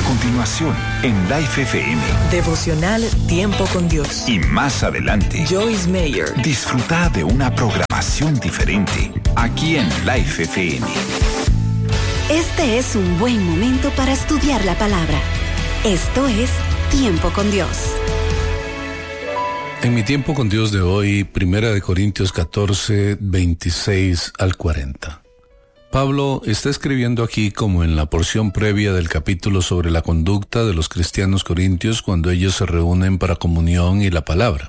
continuación, en Life FM. Devocional Tiempo con Dios. Y más adelante, Joyce Meyer. Disfruta de una programación diferente aquí en Life FM. Este es un buen momento para estudiar la palabra. Esto es Tiempo con Dios. En mi Tiempo con Dios de hoy, 1 Corintios 14, 26 al 40. Pablo está escribiendo aquí como en la porción previa del capítulo sobre la conducta de los cristianos corintios cuando ellos se reúnen para comunión y la palabra.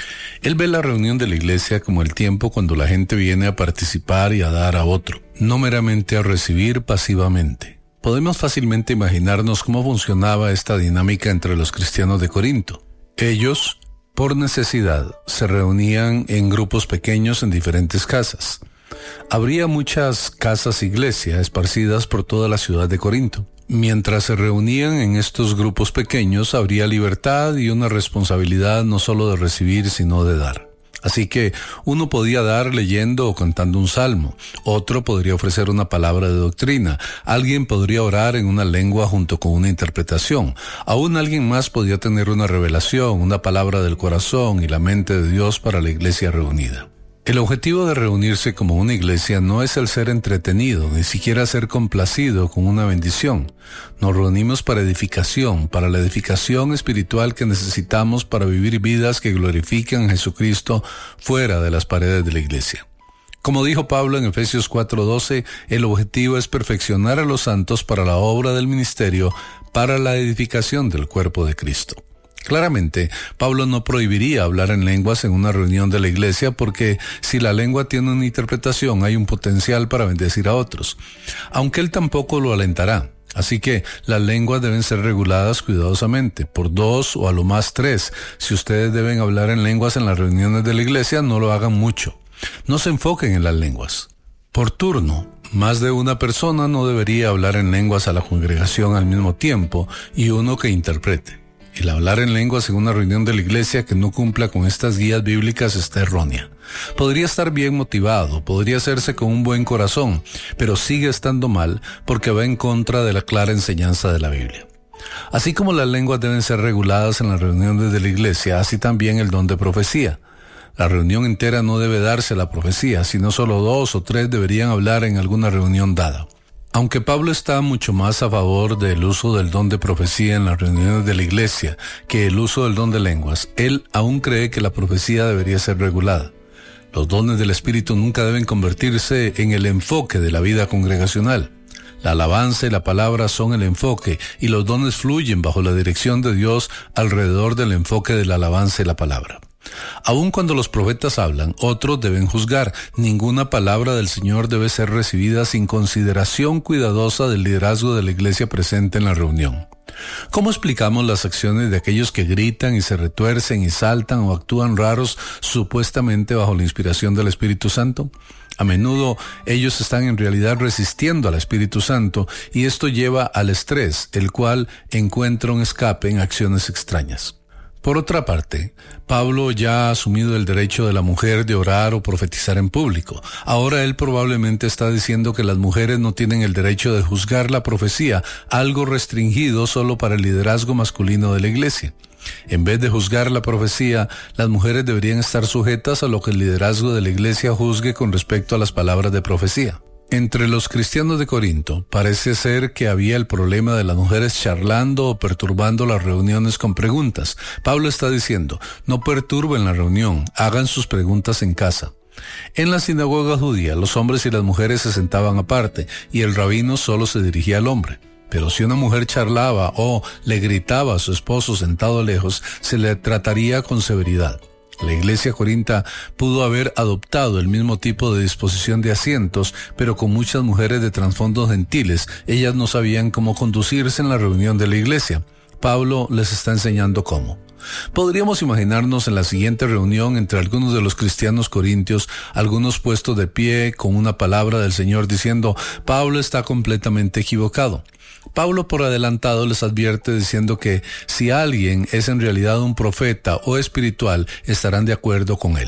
Él ve la reunión de la iglesia como el tiempo cuando la gente viene a participar y a dar a otro, no meramente a recibir pasivamente. Podemos fácilmente imaginarnos cómo funcionaba esta dinámica entre los cristianos de Corinto. Ellos, por necesidad, se reunían en grupos pequeños en diferentes casas. Habría muchas casas iglesia esparcidas por toda la ciudad de Corinto. Mientras se reunían en estos grupos pequeños, habría libertad y una responsabilidad no solo de recibir, sino de dar. Así que uno podía dar leyendo o cantando un salmo, otro podría ofrecer una palabra de doctrina, alguien podría orar en una lengua junto con una interpretación, aún alguien más podía tener una revelación, una palabra del corazón y la mente de Dios para la iglesia reunida. El objetivo de reunirse como una iglesia no es el ser entretenido, ni siquiera ser complacido con una bendición. Nos reunimos para edificación, para la edificación espiritual que necesitamos para vivir vidas que glorifican a Jesucristo fuera de las paredes de la iglesia. Como dijo Pablo en Efesios 4:12, el objetivo es perfeccionar a los santos para la obra del ministerio, para la edificación del cuerpo de Cristo. Claramente, Pablo no prohibiría hablar en lenguas en una reunión de la iglesia porque si la lengua tiene una interpretación hay un potencial para bendecir a otros, aunque él tampoco lo alentará. Así que las lenguas deben ser reguladas cuidadosamente, por 2 o a lo más 3. Si ustedes deben hablar en lenguas en las reuniones de la iglesia, no lo hagan mucho. No se enfoquen en las lenguas. Por turno, más de una persona no debería hablar en lenguas a la congregación al mismo tiempo y uno que interprete. El hablar en lenguas en una reunión de la iglesia que no cumpla con estas guías bíblicas está errónea. Podría estar bien motivado, podría hacerse con un buen corazón, pero sigue estando mal porque va en contra de la clara enseñanza de la Biblia. Así como las lenguas deben ser reguladas en las reuniones de la iglesia, así también el don de profecía. La reunión entera no debe darse a la profecía, sino solo 2 o 3 deberían hablar en alguna reunión dada. Aunque Pablo está mucho más a favor del uso del don de profecía en las reuniones de la iglesia que el uso del don de lenguas, él aún cree que la profecía debería ser regulada. Los dones del Espíritu nunca deben convertirse en el enfoque de la vida congregacional. La alabanza y la palabra son el enfoque y los dones fluyen bajo la dirección de Dios alrededor del enfoque de la alabanza y la palabra. Aun cuando los profetas hablan, otros deben juzgar. Ninguna palabra del Señor debe ser recibida sin consideración cuidadosa del liderazgo de la iglesia presente en la reunión. ¿Cómo explicamos las acciones de aquellos que gritan y se retuercen y saltan o actúan raros supuestamente bajo la inspiración del Espíritu Santo? A menudo ellos están en realidad resistiendo al Espíritu Santo y esto lleva al estrés, el cual encuentra un escape en acciones extrañas. Por otra parte, Pablo ya ha asumido el derecho de la mujer de orar o profetizar en público. Ahora él probablemente está diciendo que las mujeres no tienen el derecho de juzgar la profecía, algo restringido solo para el liderazgo masculino de la iglesia. En vez de juzgar la profecía, las mujeres deberían estar sujetas a lo que el liderazgo de la iglesia juzgue con respecto a las palabras de profecía. Entre los cristianos de Corinto, parece ser que había el problema de las mujeres charlando o perturbando las reuniones con preguntas. Pablo está diciendo, no perturben la reunión, hagan sus preguntas en casa. En la sinagoga judía, los hombres y las mujeres se sentaban aparte, y el rabino solo se dirigía al hombre. Pero si una mujer charlaba o le gritaba a su esposo sentado lejos, se le trataría con severidad. La iglesia corinta pudo haber adoptado el mismo tipo de disposición de asientos, pero con muchas mujeres de trasfondos gentiles, ellas no sabían cómo conducirse en la reunión de la iglesia. Pablo les está enseñando cómo. Podríamos imaginarnos en la siguiente reunión entre algunos de los cristianos corintios, algunos puestos de pie con una palabra del Señor diciendo, Pablo está completamente equivocado. Pablo por adelantado les advierte diciendo que si alguien es en realidad un profeta o espiritual, estarán de acuerdo con él.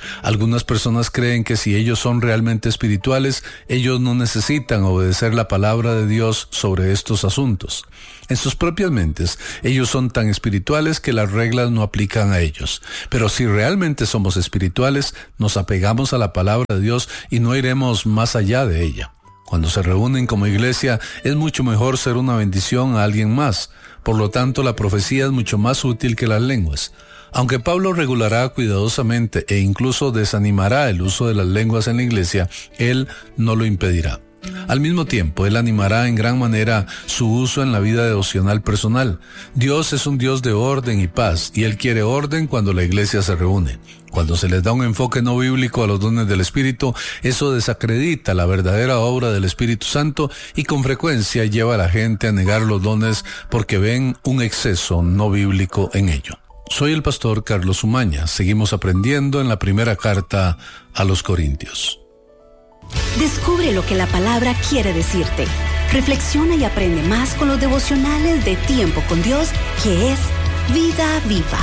Algunas personas creen que si ellos son realmente espirituales, ellos no necesitan obedecer la palabra de Dios sobre estos asuntos. En sus propias mentes, ellos son tan espirituales que las reglas no aplican a ellos. Pero si realmente somos espirituales, nos apegamos a la palabra de Dios y no iremos más allá de ella. Cuando se reúnen como iglesia, es mucho mejor ser una bendición a alguien más. Por lo tanto, la profecía es mucho más útil que las lenguas. Aunque Pablo regulará cuidadosamente e incluso desanimará el uso de las lenguas en la iglesia, él no lo impedirá. Al mismo tiempo, él animará en gran manera su uso en la vida devocional personal. Dios es un Dios de orden y paz, y él quiere orden cuando la iglesia se reúne. Cuando se les da un enfoque no bíblico a los dones del Espíritu, eso desacredita la verdadera obra del Espíritu Santo y con frecuencia lleva a la gente a negar los dones porque ven un exceso no bíblico en ello. Soy el pastor Carlos Umaña. Seguimos aprendiendo en la primera carta a los Corintios. Descubre lo que la palabra quiere decirte. Reflexiona y aprende más con los devocionales de Tiempo con Dios, que es Vida Viva.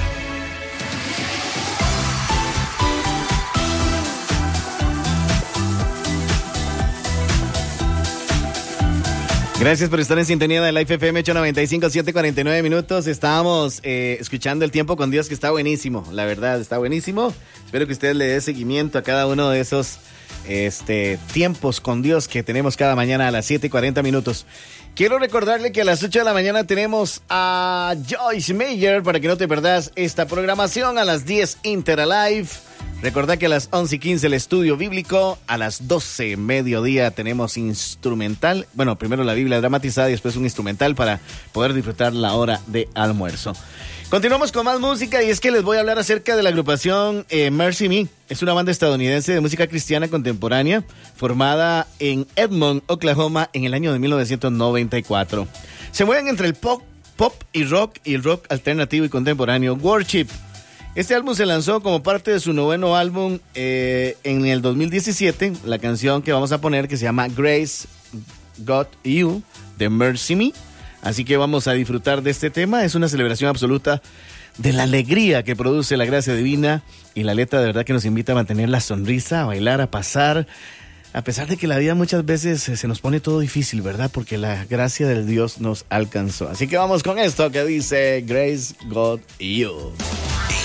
Gracias por estar en sintonía de Life FM 895, 7:49 minutos. Estábamos escuchando el Tiempo con Dios, que está buenísimo, la verdad, está buenísimo. Espero que usted le dé seguimiento a cada uno de esos tiempos con Dios que tenemos cada mañana a las 7:40 minutos. Quiero recordarle que a las 8 de la mañana tenemos a Joyce Meyer, para que no te perdas esta programación. A las 10, Inter Alive. Recordá que a las 11:15 el estudio bíblico. A las 12, mediodía, tenemos instrumental. Bueno, primero la Biblia dramatizada y después un instrumental para poder disfrutar la hora de almuerzo. Continuamos con más música, y es que les voy a hablar acerca de la agrupación Mercy Me. Es una banda estadounidense de música cristiana contemporánea formada en Edmond, Oklahoma, en el año de 1994. Se mueven entre el pop y el rock alternativo y contemporáneo. Worship. Este álbum se lanzó como parte de su noveno álbum en el 2017. La canción que vamos a poner, que se llama Grace Got You, de Mercy Me. Así que vamos a disfrutar de este tema. Es una celebración absoluta de la alegría que produce la gracia divina, y la letra de verdad que nos invita a mantener la sonrisa, a bailar, a pasar, a pesar de que la vida muchas veces se nos pone todo difícil, ¿verdad? Porque la gracia del Dios nos alcanzó. Así que vamos con esto que dice Grace Got You.